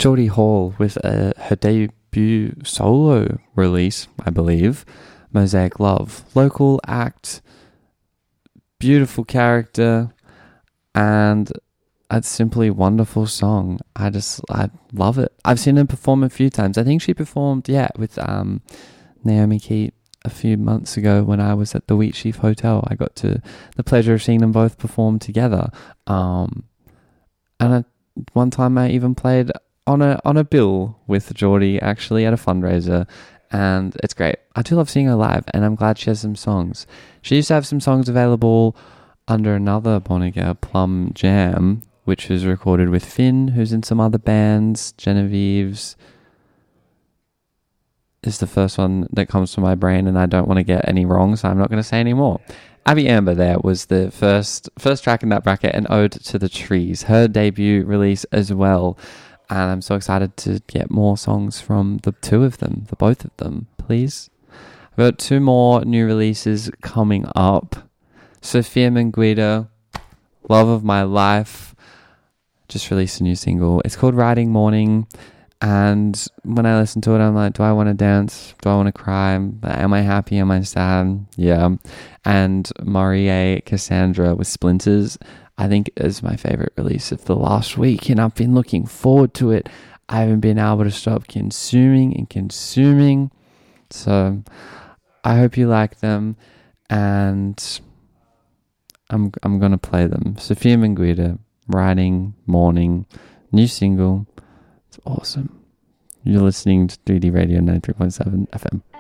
Geordie Hall with her debut solo release, I believe, Mosaic Love. Local act, beautiful character, and a simply wonderful song. I love it. I've seen her perform a few times. I think she performed, with Naomi Keat a few months ago when I was at the Wheatsheaf Hotel. I got the pleasure of seeing them both perform together. One time I even played on a bill with Geordie, actually, at a fundraiser, and it's great. I do love seeing her live, and I'm glad she has some songs. She used to have some songs available under another moniker, Plum Jam, which was recorded with Finn, who's in some other bands. Genevieve's is the first one that comes to my brain, and I don't want to get any wrong, so I'm not going to say any more. Abby Amber there was the first track in that bracket, an ode to the trees, her debut release as well. And I'm so excited to get more songs from the both of them, please. I've got 2 more new releases coming up. Sophia Manguida, Love of My Life, just released a new single. It's called Riding Morning. And when I listen to it, I'm like, do I want to dance? Do I want to cry? Am I happy? Am I sad? Yeah. And Marie Cassandra with Splinters, I think, is my favorite release of the last week. And I've been looking forward to it. I haven't been able to stop consuming. So I hope you like them. And I'm going to play them. Sophia Manguida, Riding Morning, new single. It's awesome. You're listening to 3D Radio 93.7 FM.